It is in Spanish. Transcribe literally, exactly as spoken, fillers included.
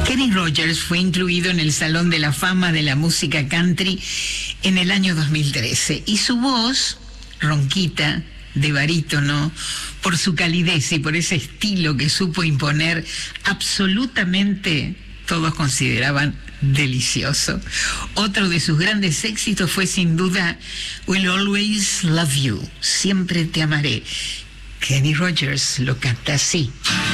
Kenny Rogers fue incluido en el Salón de la Fama de la Música Country en el año dos mil trece y su voz, ronquita, de barítono, por su calidez y por ese estilo que supo imponer, absolutamente todos consideraban delicioso. Otro de sus grandes éxitos fue sin duda Will Always Love You, Siempre Te Amaré. Kenny Rogers lo canta así.